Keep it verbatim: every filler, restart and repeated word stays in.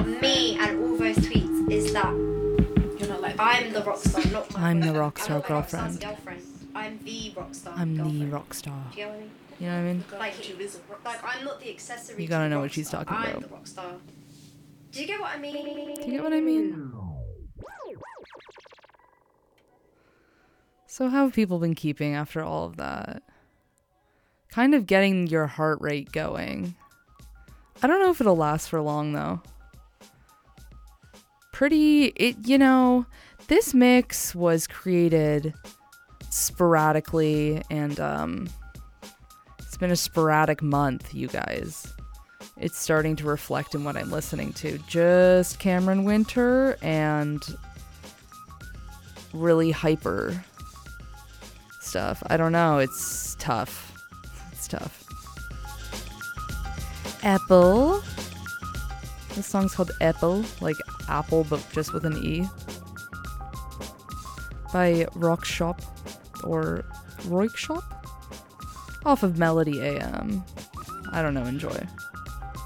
about me and all those tweets is that You're not like I'm the rock star, not my I'm the boyfriend. rock star I'm not my rock star's girlfriend. girlfriend. I'm the rock star I'm the girlfriend. rock star. Do you get what I mean? You know what I mean? Like, she is a rock like I'm not the accessory. You to gotta the know rock what she's star. talking I'm about. the rock star. Do you get what I mean? Do you get what I mean? So how have people been keeping after all of that? Kind of getting your heart rate going. I don't know if it'll last for long though. Pretty, it, you know, this mix was created sporadically and um, it's been a sporadic month, you guys. It's starting to reflect in what I'm listening to. Just Cameron Winter and really hyper stuff. I don't know. It's tough. It's tough. Apple. This song's called Apple, like apple, but just with an E. By Rock Shop or Roik Shop? Off of Melody A M. I don't know. Enjoy.